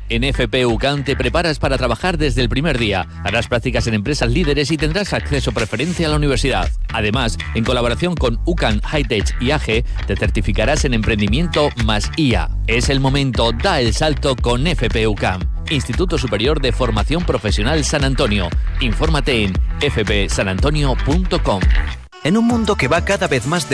En FP UCAM te preparas para trabajar desde el primer día. Harás prácticas en empresas líderes y tendrás acceso preferente a la universidad. Además, en colaboración con UCAM Hightech y AGE, te certificarás en emprendimiento más IA. Es el momento, da el salto con FP UCAM. Instituto Superior de Formación Profesional San Antonio. Infórmate en fpsanantonio.com. En un mundo que va cada vez más